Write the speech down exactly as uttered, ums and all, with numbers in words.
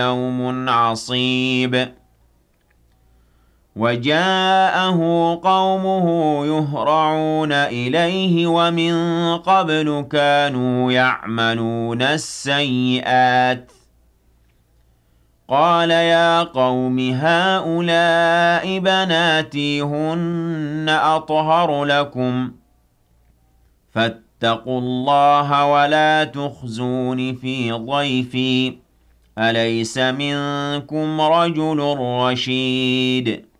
يوم عصيب وجاءه قومه يهرعون إليه ومن قبل كانوا يعملون السيئات قال يا قوم هؤلاء بناتي هن أطهر لكم فاتقوا الله ولا تخزون في ضيفي أليس منكم رجل رشيد